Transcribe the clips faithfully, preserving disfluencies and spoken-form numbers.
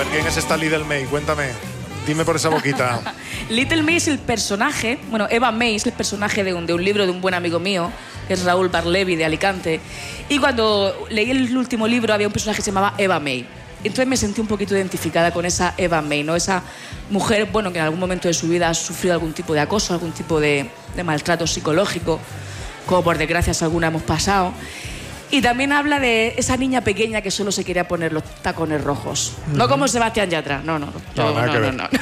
¿Quién es esta Little May? Cuéntame. Dime por esa boquita. Little May es el personaje, bueno, Eva May es el personaje de un, de un libro de un buen amigo mío, que es Raúl Barlevi de Alicante. Y cuando leí el último libro había un personaje que se llamaba Eva May. Entonces me sentí un poquito identificada con esa Eva May, ¿no? Esa mujer, bueno, que en algún momento de su vida ha sufrido algún tipo de acoso, algún tipo de, de maltrato psicológico, como por desgracia alguna hemos pasado. Y también habla de esa niña pequeña que solo se quería poner los tacones rojos. Uh-huh. No como Sebastián Yatra, no, no. Yo, no, no, no, no.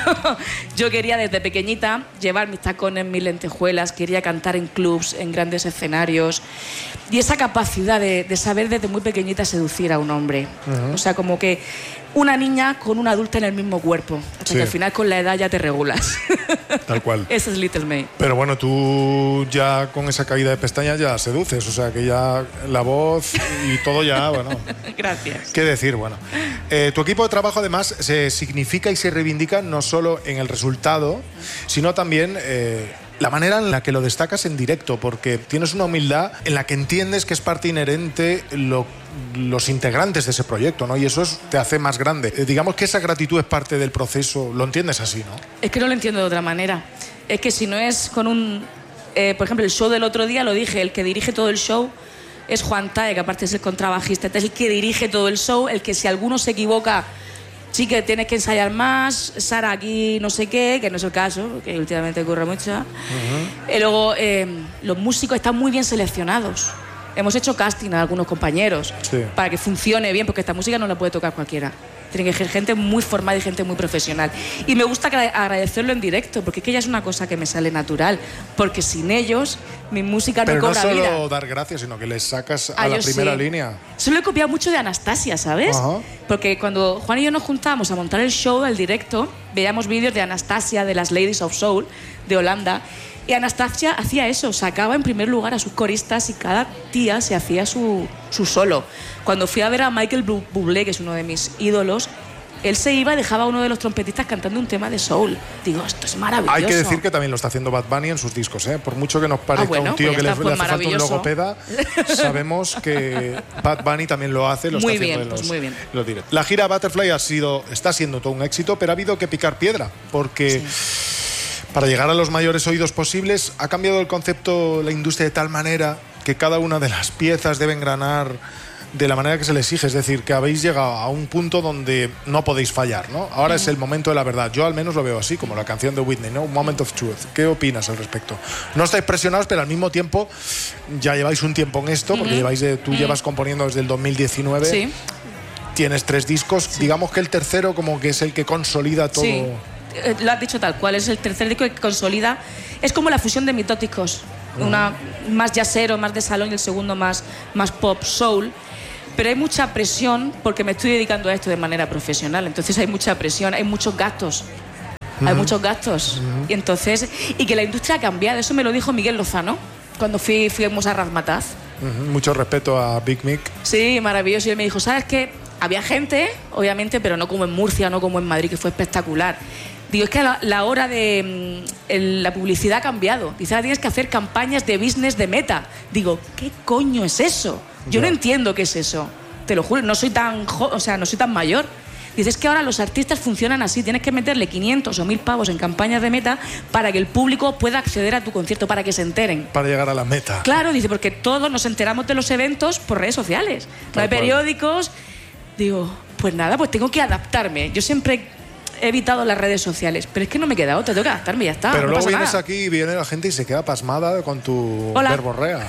Yo quería desde pequeñita llevar mis tacones, mis lentejuelas, quería cantar en clubs, en grandes escenarios. Y esa capacidad de, de saber desde muy pequeñita seducir a un hombre. Uh-huh. O sea, como que una niña con una adulta en el mismo cuerpo. Hasta sí. que al final con la edad ya te regulas. Tal cual. Esa es Little May. Pero bueno, tú ya con esa caída de pestañas ya seduces. O sea, que ya la voz y todo ya, bueno. Gracias. ¿Qué decir? Bueno. Eh, tu equipo de trabajo además se significa y se reivindica no solo en el resultado, sino también... Eh, la manera en la que lo destacas en directo, porque tienes una humildad en la que entiendes que es parte inherente lo, los integrantes de ese proyecto, ¿no? Y eso es, te hace más grande. Eh, digamos que esa gratitud es parte del proceso, lo entiendes así, ¿no? Es que no lo entiendo de otra manera. Es que si no es con un... Eh, por ejemplo, el show del otro día, lo dije, el que dirige todo el show es Juan Tae, que aparte es el contrabajista, es el que dirige todo el show, el que si alguno se equivoca... Sí, que tienes que ensayar más, Sara aquí no sé qué, que no es el caso, que últimamente ocurre mucho. Uh-huh. Y luego, eh, los músicos están muy bien seleccionados. Hemos hecho casting a algunos compañeros sí. para que funcione bien, porque esta música no la puede tocar cualquiera. Tiene que ser gente muy formada y gente muy profesional. Y me gusta agradecerlo en directo, porque es que ya es una cosa que me sale natural. Porque sin ellos, mi música no cobra vida. Pero no vida. solo dar gracias, sino que les sacas a, a la primera sí. línea. Solo he copiado mucho de Anastasia, ¿sabes? Uh-huh. Porque cuando Juan y yo nos juntábamos a montar el show, el directo, veíamos vídeos de Anastasia, de las Ladies of Soul, de Holanda. Y Anastasia hacía eso, sacaba en primer lugar a sus coristas y cada tía se hacía su, su solo. Cuando fui a ver a Michael Bublé, que es uno de mis ídolos, él se iba y dejaba a uno de los trompetistas cantando un tema de soul. Digo, esto es maravilloso. Hay que decir que también lo está haciendo Bad Bunny en sus discos, ¿eh? Por mucho que nos parezca ah, bueno, un tío pues que le, pues le hace falta un logopeda, sabemos que Bad Bunny también lo hace, lo muy está bien, haciendo pues en los, muy bien. los directos. La gira Butterfly ha sido, está siendo todo un éxito, pero ha habido que picar piedra, porque... Sí. Para llegar a los mayores oídos posibles, ha cambiado el concepto, la industria de tal manera que cada una de las piezas debe engranar de la manera que se le exige. Es decir, que habéis llegado a un punto donde no podéis fallar, ¿no? Ahora uh-huh. es el momento de la verdad. Yo al menos lo veo así, como la canción de Whitney, ¿no? Moment of Truth. ¿Qué opinas al respecto? No estáis presionados, pero al mismo tiempo ya lleváis un tiempo en esto, uh-huh. porque lleváis de, tú uh-huh. llevas componiendo desde el dos mil diecinueve. Sí. Tienes tres discos. Sí. Digamos que el tercero como que es el que consolida todo... Sí. Lo has dicho tal cual, es el tercer disco que consolida. Es como la fusión de mitóticos. Uh-huh. Una más jazzero, más de salón, y el segundo más, más pop soul. Pero hay mucha presión porque me estoy dedicando a esto de manera profesional. Entonces hay mucha presión, hay muchos gastos. Uh-huh. Hay muchos gastos. Uh-huh. Y entonces, y que la industria ha cambiado. Eso me lo dijo Miguel Lozano cuando fui, fuimos a Razmataz. Uh-huh. Mucho respeto a Big Mick. Sí, maravilloso. Y él me dijo, ¿sabes qué? Había gente, obviamente, pero no como en Murcia, no como en Madrid, que fue espectacular. Digo, es que la, la hora de el, la publicidad ha cambiado. Dice, ahora tienes que hacer campañas de business de Meta. Digo, ¿qué coño es eso? Yo ya. no entiendo qué es eso. Te lo juro, no soy tan, o sea, no soy tan mayor. Dice, es que ahora los artistas funcionan así. Tienes que meterle quinientos o mil pavos en campañas de Meta para que el público pueda acceder a tu concierto, para que se enteren. Para llegar a la meta. Claro, dice, porque todos nos enteramos de los eventos por redes sociales. No hay periódicos. Digo, pues nada, pues tengo que adaptarme. Yo siempre... he evitado las redes sociales, pero es que no me queda otra, tengo que adaptarme y ya está. Pero no luego pasa vienes nada. aquí y viene la gente y se queda pasmada con tu Hola. verborrea.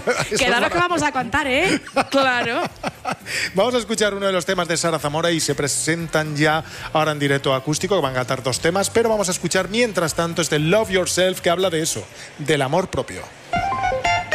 Claro que vamos a contar, ¿eh? Claro. Vamos a escuchar uno de los temas de Sara Zamora y se presentan ya ahora en directo acústico, que van a cantar dos temas, pero vamos a escuchar mientras tanto este Love Yourself, que habla de eso, del amor propio.